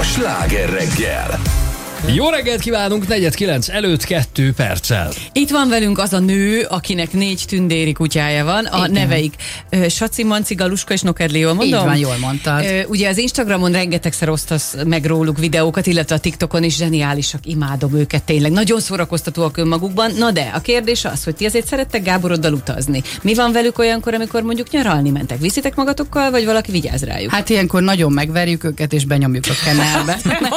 a Sláger reggel. Jó reggelt kívánunk, 4:09 előtt 2 perccel. Itt van velünk az a nő, akinek 4 tündéri kutyája van. A neveik Saci, Manci, Galuska és Nokedli, jól mondom? Így van, jól mondtad. Ugye az Instagramon rengetegszer osztasz meg róluk videókat, illetve a TikTokon is zseniálisak, imádom őket tényleg. Nagyon szórakoztatóak önmagukban. Na de a kérdés az, hogy ti azért szerettek Gáboroddal utazni. Mi van velük olyankor, amikor mondjuk nyaralni mentek? Viszitek magatokkal, vagy valaki vigyáz rájuk? Hát ilyenkor nagyon megverjük őket, és benyomjuk a kenelbe.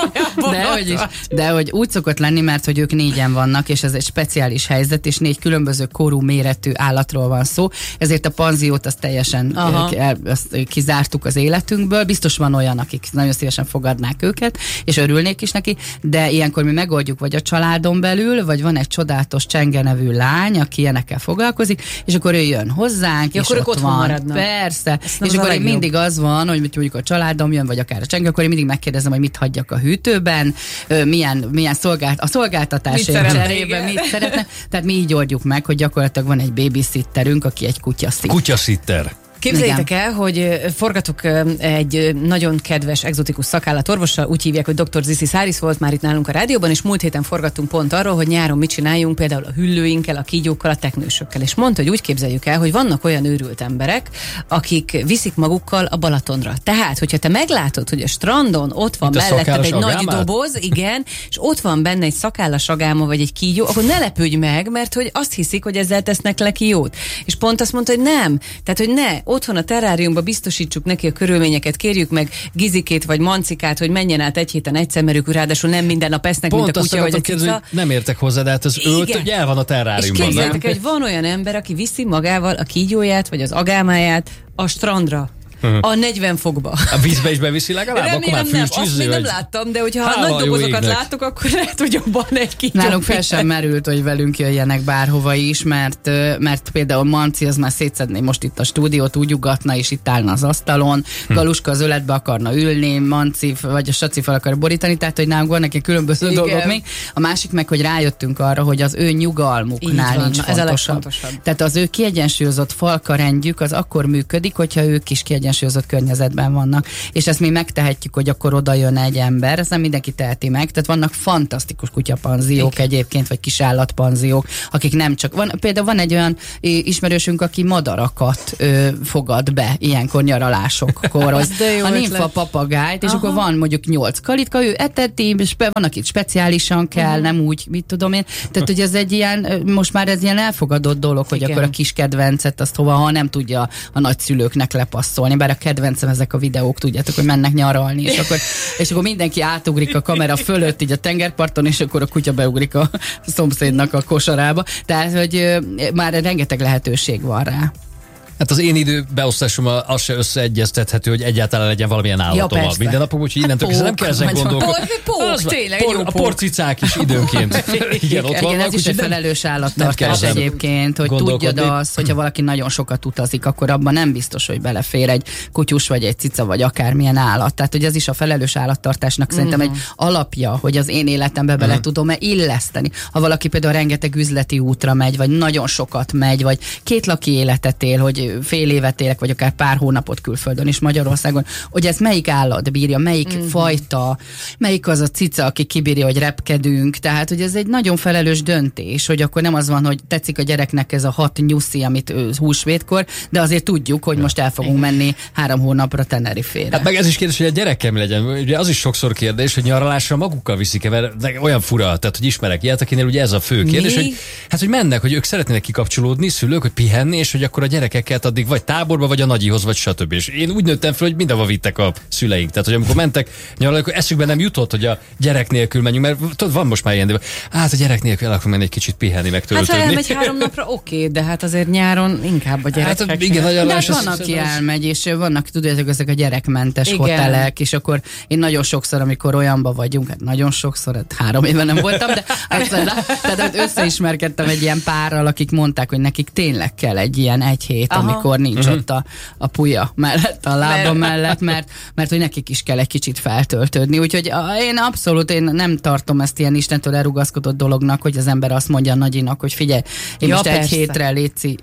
De hogy úgy szokott lenni, mert hogy ők 4-en vannak, és ez egy speciális helyzet, és 4 különböző korú méretű állatról van szó, ezért a panziót azt teljesen azt kizártuk az életünkből. Biztos van olyan, akik nagyon szívesen fogadnák őket, és örülnék is neki, de ilyenkor mi megoldjuk vagy a családon belül, vagy van egy csodálatos Csenge nevű lány, aki ilyenekkel foglalkozik, és akkor ő jön hozzánk, és akkor ott van. maradnak. Persze. És akkor én mindig az van, hogy mondjuk a családom jön, vagy akár a Csenge, akkor én mindig megkérdezem, hogy mit hagyjak a hűtőben, milyen szolgáltatás cserében mit szeretne. Tehát mi így oldjuk meg, hogy gyakorlatilag van egy babysitterünk, aki egy kutyaszitter. Kutyaszitter. Képzeljétek el, hogy forgatok egy nagyon kedves, egzotikus szakállatorvossal, úgy hívják, hogy Dr. Ziszi Száris volt már itt nálunk a rádióban, és múlt héten forgattunk pont arról, hogy nyáron mit csináljunk, például a hüllőinkkel, a kígyókkal, a teknősökkel. És mondta, hogy úgy képzeljük el, hogy vannak olyan őrült emberek, akik viszik magukkal a Balatonra. Tehát, hogyha te meglátod, hogy a strandon ott van melletted egy nagy doboz, igen, és ott van benne egy szakállas agáma vagy egy kígyó, akkor ne lepődj meg, mert hogy azt hiszik, hogy ezzel tesznek neki jót. És pont azt mondta, hogy nem. Tehát, hogy ne. Otthon a terráriumban biztosítsuk neki a körülményeket, kérjük meg Gizikét vagy Mancikát, hogy menjen át egy héten egyszer, mert ők ráadásul nem minden nap esznek, pont mint a kutya vagy a cica. Nem értek hozzá, de hát az ölt, hogy el van a terráriumban. És képzeljétek, hogy van olyan ember, aki viszi magával a kígyóját vagy az agámáját a strandra. A 40 fokba. A vízbe is beviszi legalább? Remélem nem, azt még nem láttam, de hogyha nagy dobozokat látok, akkor lehet, hogy jobban egy kígyó. Nálunk fel sem merült, hogy velünk jöjjenek bárhova is, mert például Manci az már szétszedné most itt a stúdiót, úgy ugatna, és itt állna az asztalon. Galuska az öletbe akarna ülni, Manci vagy a Saci fel akar borítani, tehát hogy nálunk vannak különböző dolgok még. A másik meg, hogy rájöttünk arra, hogy az ő nyugalmuknál nincs fontosabb. Ez a legfontosabb. Tehát az ő kiegyensúlyozott falkarendjük az akkor működik, hogyha ők is kiegyensúlyozott környezetben vannak. És ezt mi megtehetjük, hogy akkor oda jön egy ember, ezt nem mindenki teheti meg. Tehát vannak fantasztikus kutyapanziók egyébként, vagy kisállatpanziók, akik nem csak... Például van egy olyan ismerősünk, aki madarakat fogad be ilyenkor nyaralásokkor. A nimfa papagájt, és akkor van mondjuk 8 kalitka, ő eteti, és van, akit speciálisan kell, nem úgy, mit tudom én. Tehát, hogy ez egy ilyen, most már ez ilyen elfogadott dolog, hogy akkor a kis kedvencet azt hova, ha nem tudja a nagyszülőknek lepasszolni. Bár a kedvencem ezek a videók, tudjátok, hogy mennek nyaralni, és akkor mindenki átugrik a kamera fölött így a tengerparton, és akkor a kutya beugrik a szomszédnak a kosarába. Tehát, hogy már rengeteg lehetőség van rá. Hát az én időbeosztásommal az se összeegyeztethető, hogy egyáltalán legyen valamilyen állatom minden napom, úgyhogy innentől kezdve nem kell ezen gondolkodni. A porcicák is időnként. Igen, ott vannak. Ez is egy felelős állattartás egyébként, hogy tudjad azt, hogyha valaki nagyon sokat utazik, akkor abban nem biztos, hogy belefér egy kutyus, vagy egy cica, vagy akármilyen állat. Tehát, hogy ez is a felelős állattartásnak szerintem egy alapja, hogy az én életembe bele tudom-e illeszteni. Ha valaki például rengeteg üzleti útra megy, vagy nagyon sokat megy, vagy kétlaki életet él, hogy fél évet élek, vagy akár pár hónapot külföldön is Magyarországon, hogy ez melyik állat bírja, melyik fajta, melyik az a cica, aki kibírja, hogy repkedünk. Tehát, hogy ez egy nagyon felelős döntés, hogy akkor nem az van, hogy tetszik a gyereknek ez a 6 nyuszi, amit húsvétkor, de azért tudjuk, hogy most el fogunk menni 3 hónapra Tenerifére. Hát meg ez is kérdés, hogy a gyerekkel mi legyen. Ugye az is sokszor kérdés, hogy nyaralásra magukkal viszik-e, mert olyan fura, tehát hogy ismerek ilyet, akinél ugye ez a fő kérdés, hogy mennek, hogy ők szeretnének kikapcsolódni, szülők, hogy pihenni, és hogy akkor a gyerekekkel addig vagy táborba, vagy a nagyihoz, vagy stb. És én úgy nőttem fel, hogy mindenhova vittek a szüleink. Tehát, hogy amikor mentek nyaralni, akkor eszükbe nem jutott, hogy a gyerek nélkül menjünk, mert tudod, van most már ilyen, de hát a gyerek nélkül el akarunk menni egy kicsit pihenni, megtöltődni. Hát ha elmegy 3 napra, oké, de hát azért nyáron inkább a gyerekek. Hát igen, de hát van, aki elmegy, és vannak, tudjátok, ezek a gyerekmentes hotelek, és akkor én nagyon sokszor, amikor olyanba vagyunk, hát nagyon sokszor, hát 3 éve nem voltam, de tehát összeismerkedtem egy ilyen párral, akik mondták, hogy nekik tényleg kell egy ilyen 1 hét, amikor nincs ott a puja mellett, a lába mellett, mert hogy nekik is kell egy kicsit feltöltődni. Úgyhogy én nem tartom ezt ilyen Istentől elrugaszkodott dolognak, hogy az ember azt mondja a nagyinak, hogy figyelj, én most persze. 1 hétre létszi,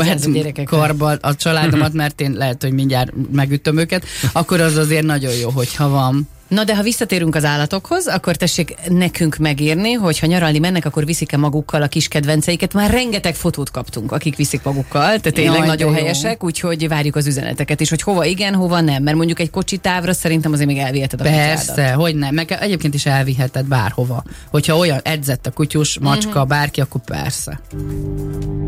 karba a családomat, mert én lehet, hogy mindjárt megütöm őket, akkor az azért nagyon jó, hogyha van. Na de ha visszatérünk az állatokhoz, akkor tessék nekünk megírni, hogy ha nyaralni mennek, akkor viszik-e magukkal a kis kedvenceiket. Már rengeteg fotót kaptunk, akik viszik magukkal, tehát tényleg nagyon helyesek, úgyhogy várjuk az üzeneteket is, hogy hova igen, hova nem, mert mondjuk egy kocsi távra szerintem azért még elviheted a kutyádat. Persze, hogy nem, meg egyébként is elviheted bárhova. Hogyha olyan edzett a kutyus, macska, bárki, akkor persze.